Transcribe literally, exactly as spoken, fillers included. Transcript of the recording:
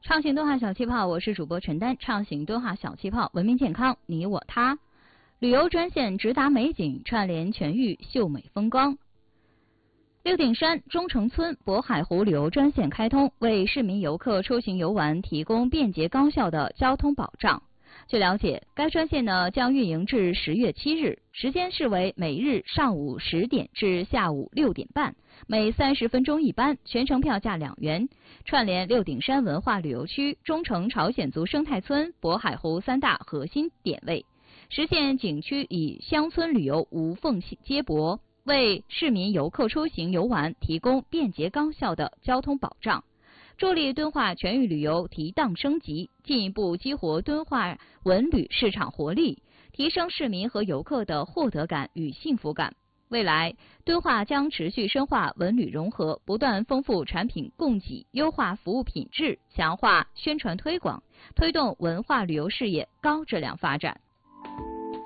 畅行敦化小气泡，我是主播陈丹。畅行敦化小气泡，文明健康，你我他。旅游专线直达美景，串联全域秀美风光。六顶山中城村渤海湖旅游专线开通，为市民游客出行游玩提供便捷高效的交通保障。据了解，该专线呢将运营至十月七日，时间是为每日上午十点至下午六点半，每三十分钟一班，全程票价两元，串联六顶山文化旅游区、中城朝鲜族生态村、渤海湖三大核心点位，实现景区与乡村旅游无缝接驳，为市民游客出行游玩提供便捷高效的交通保障。助力敦化全域旅游提档升级，进一步激活敦化文旅市场活力，提升市民和游客的获得感与幸福感。未来，敦化将持续深化文旅融合，不断丰富产品供给，优化服务品质，强化宣传推广，推动文化旅游事业高质量发展。